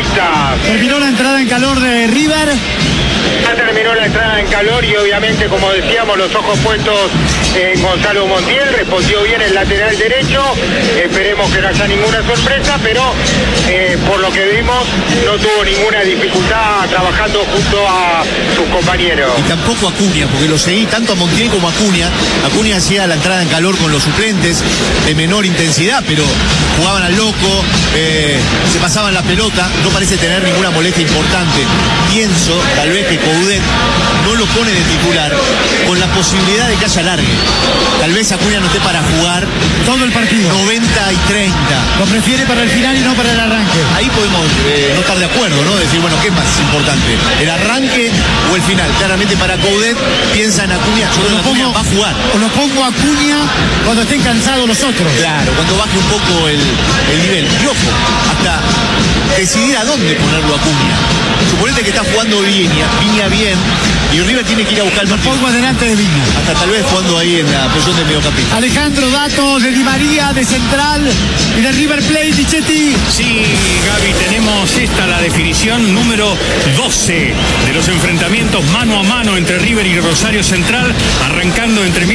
futbolistas. Terminó la entrada en calor de River. Ya terminó la entrada en calor y obviamente, como decíamos, los ojos puestos en Gonzalo Montiel. Respondió bien el lateral derecho. Esperemos que no haya ninguna sorpresa, pero por lo que vimos no tuvo ninguna dificultad trabajando junto a sus compañeros. Y tampoco Acuña, porque lo seguí tanto a Montiel como a Acuña. Acuña hacía la entrada en calor con los suplentes de menor intensidad, pero jugaban al loco, se pasaban la pelota, no parece tener ninguna molestia importante. Pienso, tal vez, que Coudet no lo pone de titular con la posibilidad de que haya largue. Tal vez Acuña no esté para jugar todo el partido, 90 y 30. Lo prefiere para el final y no para el arranque. Ahí podemos no estar de acuerdo, ¿no? Decir, bueno, ¿qué es más importante? ¿El arranque o el final? Claramente para Coudet piensa en Acuña. Yo creo que Acuña va a jugar. O lo pongo a Acuña cuando estén cansados los otros. Claro, cuando baje un poco el nivel. Y ojo, hasta decidir a dónde ponerlo a Acuña. Suponete que está jugando Viña bien, y River tiene que ir a buscar el partido. Lo pongo adelante de Viña. Hasta tal vez jugando ahí en la posición de mediocampista. Alejandro, datos de Di María, de Central y de River Plate, Dichetti. Sí, Gaby, tenemos la definición número 12 de los enfrentamientos mano a mano entre River y Rosario Central, arrancando entre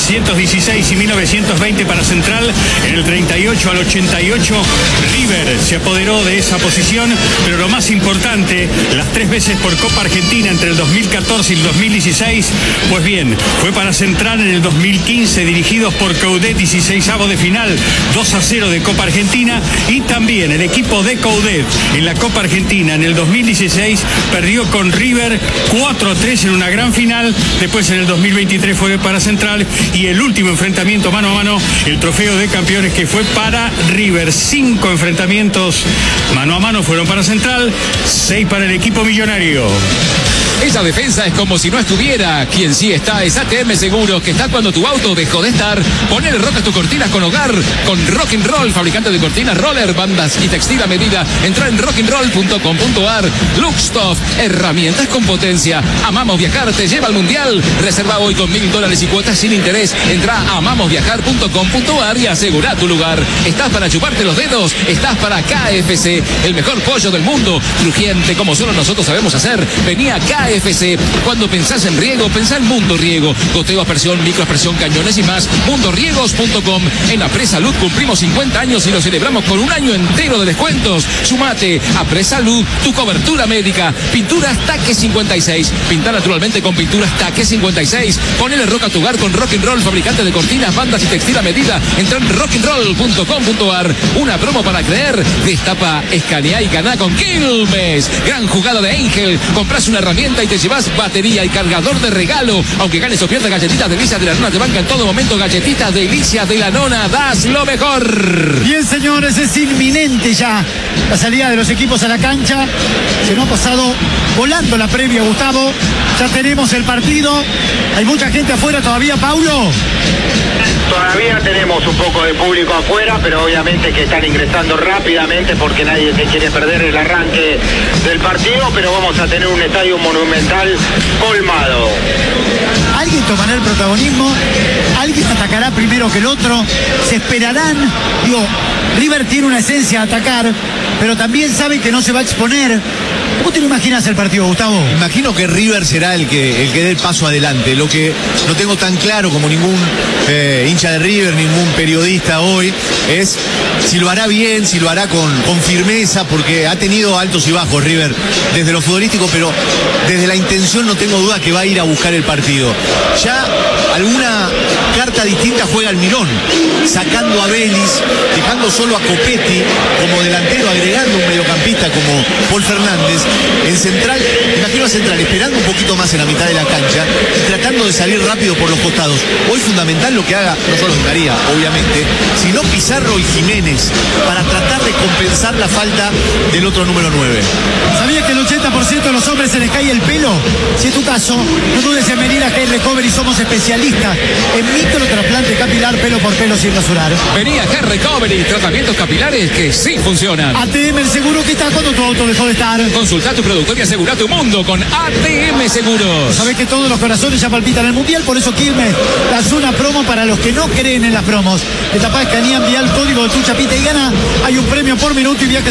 1916 y 1920 para Central. En el 38 al 88 River se apoderó de esa posición, pero lo más importante, las 3 veces por Copa Argentina entre el 2014 y el 2016, pues bien, fue para Central en el 2015, dirigidos por Coudet, 16avos de final, 2-0 de Copa Argentina, y también el equipo de Coudet en la Copa Argentina en el 2016 perdió con River 4-3 en una gran final. Después en el 2023 fue para Central, y el último enfrentamiento mano a mano, el trofeo de campeones, que fue para River. 5 enfrentamientos mano a mano fueron para Central, 6 para el equipo millonario. Esa defensa es como si no estuviera. Quien sí está es ATM Seguros, que está cuando tu auto dejó de estar. Ponele rock a tus cortinas con hogar, con Rock'n'Roll, fabricante de cortinas, roller, bandas y textil a medida. Entra en rock'n'roll.com.ar. Luxtoff, herramientas con potencia. Amamos Viajar, te lleva al mundial. Reserva hoy con $1000 y cuotas sin interés. Entra a amamosviajar.com.ar y asegura tu lugar. ¿Estás para chuparte los dedos? Estás para KFC, el mejor pollo del mundo, crujiente como solo nosotros sabemos hacer. Vení a KFC. Cuando pensás en riego, pensá en Mundo Riego. Goteo, aspersión, microaspersión, cañones y más. Mundoriegos.com. En Apresalud cumplimos 50 años y lo celebramos con un año entero de descuentos. Sumate a Apresalud, tu cobertura médica. Pinturas Taque 56. Pinta naturalmente con pinturas Taque 56. Ponele rock a tu hogar con Rock'n'Roll, fabricante de cortinas, bandas y textil a medida. Entra en rock'n'roll.com.ar. Una promo para creer. Destapa, escanea y ganá con Quilmes. Gran jugada de Ángel. Compras una herramienta y te llevas batería y cargador de regalo. Aunque ganes o pierdas, galletitas delicias de la nona te banca en todo momento. Galletitas delicias de la nona, das lo mejor. Bien, señores, es inminente ya la salida de los equipos a la cancha. Se nos ha pasado volando la previa, Gustavo. Ya tenemos el partido. Hay mucha gente afuera todavía, Paulo. Todavía tenemos un poco de público afuera, pero obviamente que están ingresando rápidamente porque nadie se quiere perder el arranque del partido, pero vamos a tener un estadio monumental colmado. Alguien tomará el protagonismo, alguien atacará primero que el otro, se esperarán. Digo, River tiene una esencia de atacar, pero también sabe que no se va a exponer. ¿Cómo te lo imaginas el partido, Gustavo? Imagino que River será el que dé el paso adelante. Lo que no tengo tan claro como ningún hincha de River, ningún periodista hoy, es si lo hará bien, si lo hará con firmeza, porque ha tenido altos y bajos River desde lo futbolístico, pero desde la intención no tengo duda que va a ir a buscar el partido. Ya alguna carta distinta juega el Mirón, sacando a Vélez, dejando solo a Copetti como delantero, agregando un mediocampista como Paul Fernández. En Central, imagino a Central esperando un poquito más en la mitad de la cancha y tratando de salir rápido por los costados. Hoy fundamental lo que haga, no solo Di María, obviamente, sino Pizarro y Jiménez, para tratar de compensar la falta del otro número 9. ¿Sabías que el 80% de los hombres se les cae el pelo? Si es tu caso, no dudes en venir a Hair Recovery. Somos especialistas en microtrasplante capilar, pelo por pelo sin rasurar. Vení a Hair Recovery, tratamientos capilares que sí funcionan. ATM, el seguro que está cuando tu auto dejó de estar. Consulta tu productor y asegura tu mundo con ATM Seguros. Sabés que todos los corazones ya palpitan el mundial, por eso Quilmes lanzó una promo para los que no creen en las promos. Etapa escanea, envía el código de tu chapita y gana. Hay un premio por minuto y viaje